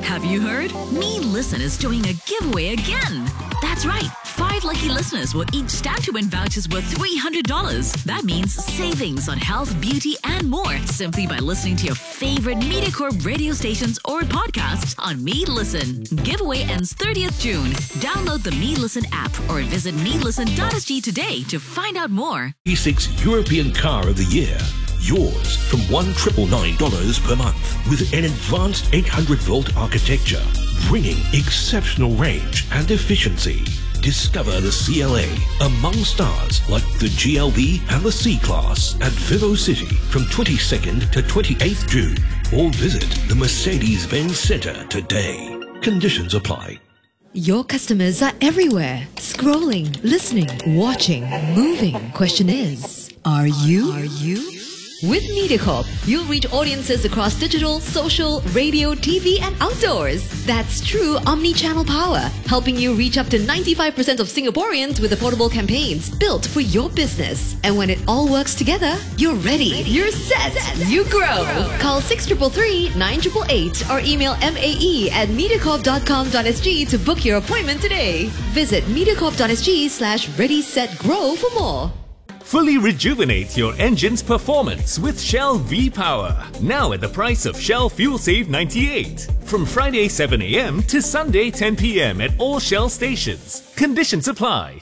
Have you heard? Me Listen is doing a giveaway again. That's right. 5 lucky listeners will each stand to win vouchers worth $300. That means savings on health, beauty, and more simply by listening to your favorite MediaCorp radio stations or podcasts on Me Listen. Giveaway ends 30th June. Download the Me Listen app or visit melisten.sg today to find out more. E6 European Car of the Year. Yours from $1,999 per month with an advanced 800-volt architecture, bringing exceptional range and efficiency. Discover the CLA among stars like the GLB and the C-Class at Vivo City from 22nd to 28th June. Or visit the Mercedes-Benz Center today. Conditions apply. Your customers are everywhere. Scrolling, listening, watching, moving. Question is, are you? With MediaCorp, you'll reach audiences across digital, social, radio, TV, and outdoors. That's true omni-channel power, helping you reach up to 95% of Singaporeans with affordable campaigns built for your business. And when it all works together, you're ready. You're set. You grow. Call 6333-9888 or email mae@mediacorp.com.sg to book your appointment today. Visit mediacorp.sg/ready-set-grow for more. Fully rejuvenate your engine's performance with Shell V-Power. Now at the price of Shell Fuel Save 98. From Friday 7 a.m. to Sunday 10 p.m. at all Shell stations. Conditions apply.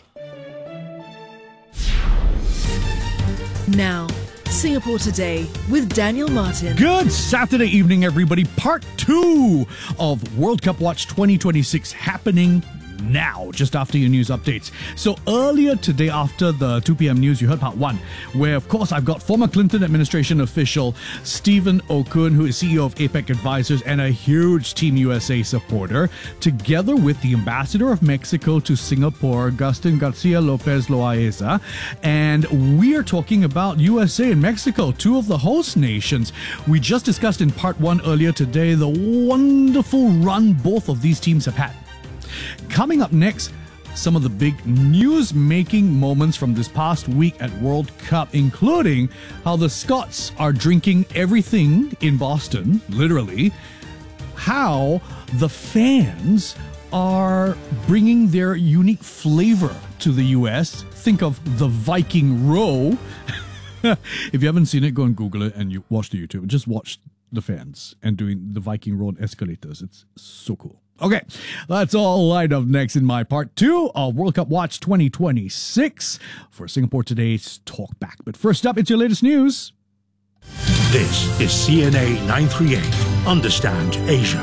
Now, Singapore Today with Daniel Martin. Good Saturday evening, everybody. Part 2 of World Cup Watch 2026 happening now, just after your news updates. So earlier today, after the 2 p.m. news, you heard part 1, where of course I've got former Clinton administration official Stephen Okun, who is CEO of APEC Advisors and a huge Team USA supporter, together with the ambassador of Mexico to Singapore, Agustin Garcia Lopez Loaiza. And we are talking about USA and Mexico, 2 of the host nations. We just discussed in part 1 earlier today the wonderful run both of these teams have had. Coming up next, some of the big news-making moments from this past week at World Cup, including how the Scots are drinking everything in Boston, literally, how the fans are bringing their unique flavor to the US. Think of the Viking Row. If you haven't seen it, go and Google it and you watch the YouTube. Just watch the fans and doing the Viking Row on escalators. It's so cool. Okay, that's all lined up next in my part 2 of World Cup Watch 2026 for Singapore Today's Talkback. But first up, it's your latest news. This is CNA 938. Understand Asia.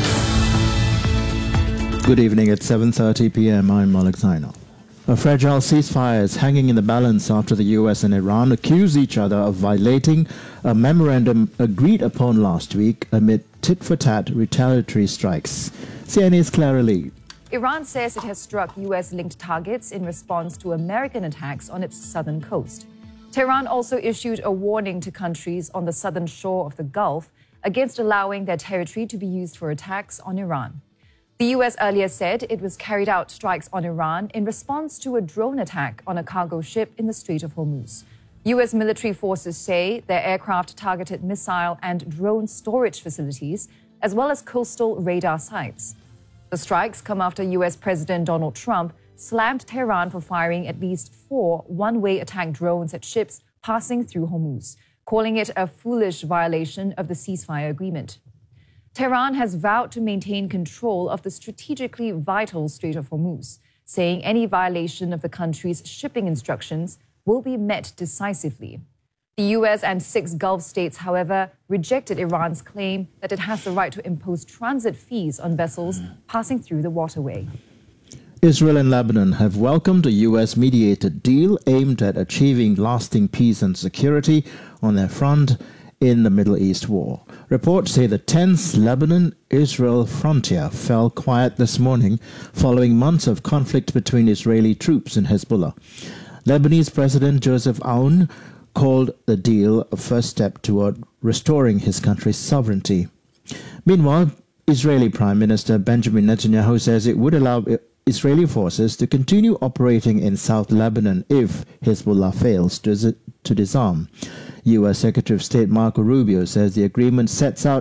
Good evening at 7:30 p.m. I'm Malik Zainal. A fragile ceasefire is hanging in the balance after the US and Iran accuse each other of violating a memorandum agreed upon last week amid tit-for-tat retaliatory strikes. CNA's Clara Lee. Iran says it has struck US-linked targets in response to American attacks on its southern coast. Tehran also issued a warning to countries on the southern shore of the Gulf against allowing their territory to be used for attacks on Iran. The US earlier said it was carried out strikes on Iran in response to a drone attack on a cargo ship in the Strait of Hormuz. US military forces say their aircraft targeted missile and drone storage facilities, as well as coastal radar sites. The strikes come after US President Donald Trump slammed Tehran for firing at least 4 one-way attack drones at ships passing through Hormuz, calling it a foolish violation of the ceasefire agreement. Tehran has vowed to maintain control of the strategically vital Strait of Hormuz, saying any violation of the country's shipping instructions will be met decisively. The US and 6 Gulf states, however, rejected Iran's claim that it has the right to impose transit fees on vessels passing through the waterway. Israel and Lebanon have welcomed a US-mediated deal aimed at achieving lasting peace and security on their front in the Middle East war. Reports say the tense Lebanon-Israel frontier fell quiet this morning following months of conflict between Israeli troops and Hezbollah. Lebanese President Joseph Aoun called the deal a first step toward restoring his country's sovereignty. Meanwhile, Israeli Prime Minister Benjamin Netanyahu says it would allow Israeli forces to continue operating in South Lebanon if Hezbollah fails to disarm. U.S. Secretary of State Marco Rubio says the agreement sets out